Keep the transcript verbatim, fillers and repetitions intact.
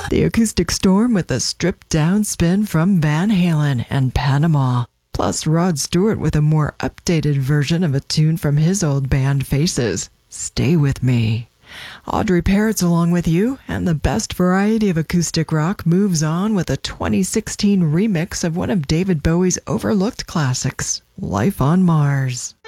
The Acoustic Storm with a stripped-down spin from Van Halen and Panama. Plus Rod Stewart with a more updated version of a tune from his old band Faces, Stay With Me. Audrey Parrott's along with you, and the best variety of acoustic rock moves on with a twenty sixteen remix of one of David Bowie's overlooked classics, Life on Mars.